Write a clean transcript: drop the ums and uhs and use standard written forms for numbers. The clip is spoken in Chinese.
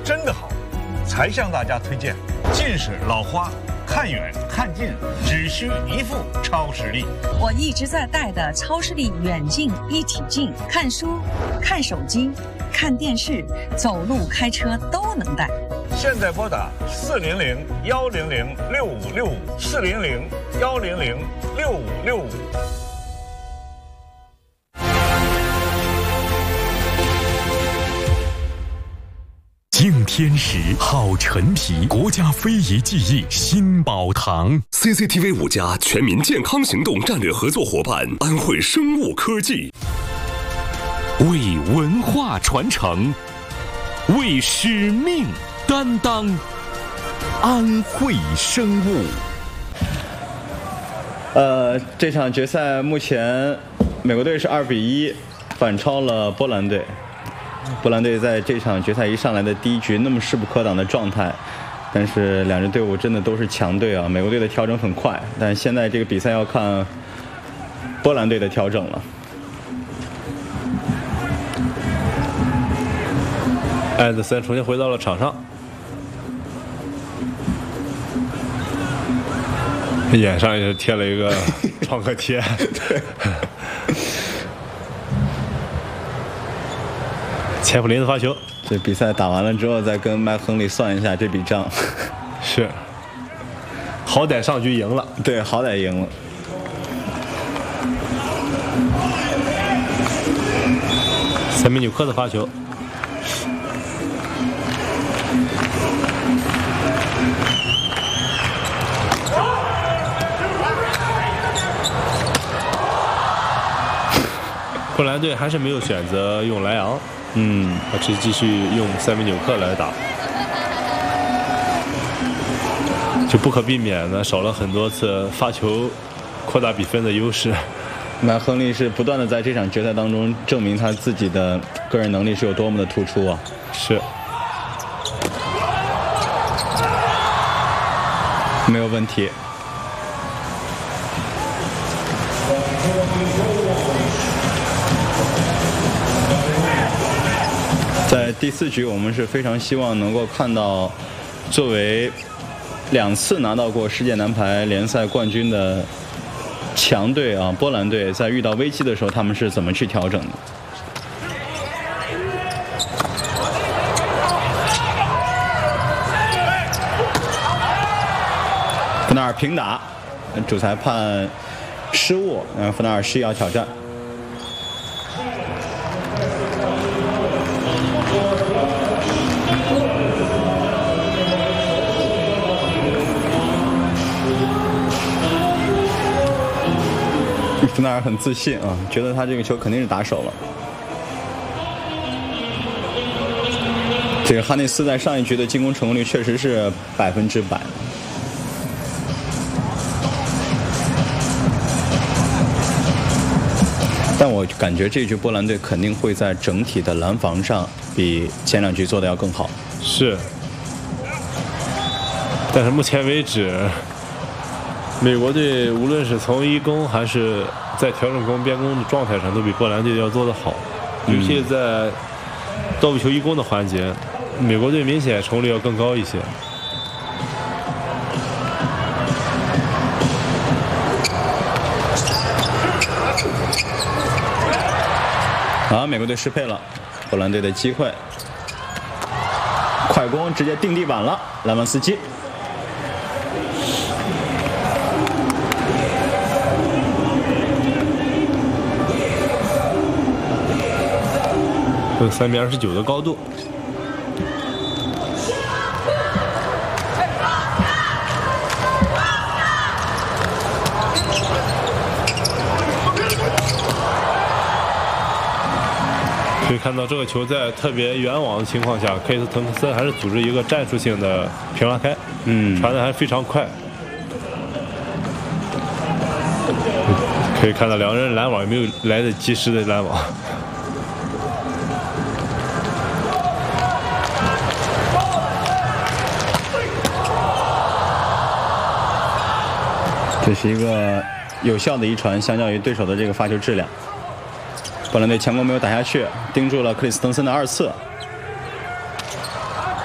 真的好，才向大家推荐近视老花，看远看近只需一副超视力。 我一直在戴的超视力远近一体镜，看书、看手机、看电视、走路、开车都能戴。 现在拨打400-100-6565，400-100-6565。 敬天时，好陈皮，国家非遗技艺新宝堂。 CCTV 5家全民健康行动战略合作伙伴安徽生物科技， 为文化传承，为使命担当，安徽生物。 这场决赛目前美国队是2-1反超了波兰队。波兰队在这场决赛一上来的第一局那么势不可挡的状态，但是两支队伍真的都是强队啊。美国队的调整很快，但现在这个比赛要看波兰队的调整了。 安德森重新回到了场上，眼上也是贴了一个创可贴。 对。 钱普林的发球， 这比赛打完了之后再跟麦亨利算一下这笔账。 是，好歹上局赢了。 对，好歹赢了。 塞米纽克的发球，波兰队还是没有选择用莱昂。他继续用塞米纽克来打，就不可避免的少了很多次发球扩大比分的优势。 麦亨利是不断的在这场决赛当中证明他自己的个人能力是有多么的突出啊！ 是， 没有问题。在第4局，我们是非常希望能够看到，作为2次拿到过世界男排联赛冠军的强队啊，波兰队在遇到危机的时候，他们是怎么去调整的？弗纳尔平打，主裁判失误，弗纳尔示意要挑战。弗纳尔很自信啊，觉得他这个球肯定是打手了。这个哈内斯在上一局的进攻成功率确实是100%。但我感觉这局波兰队肯定会在整体的拦防上比前2局做的要更好。 是，但是目前为止，美国队无论是从一攻还是在调整攻边攻的状态上，都比波兰队要做得好。尤其在倒位球一攻的环节，美国队明显成功率要更高一些。 好，美国队失配了，波兰队的机会，快攻直接定地板了，莱万斯基。 有3.29米的高度，可以看到这个球在特别远网的情况下，克里斯滕森还是组织一个战术性的平拉开，传的还非常快。可以看到两人拦网也没有来得及时的拦网。 这是一个有效的一传，相较于对手的这个发球质量。波兰队强攻没有打下去，盯住了克里斯滕森的2次。